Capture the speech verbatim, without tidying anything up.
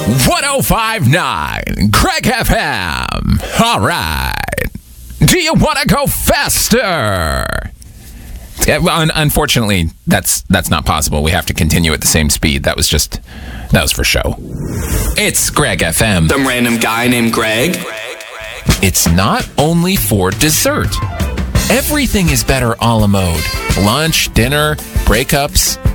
one oh five point nine Craig F M. All right. Do you want to go faster? Yeah, well, un- unfortunately, that's that's not possible. We have to continue at the same speed. That was just, that was for show. It's Greg F M. Some random guy named Greg. It's not only for dessert. Everything is better a la mode. Lunch, dinner, breakups,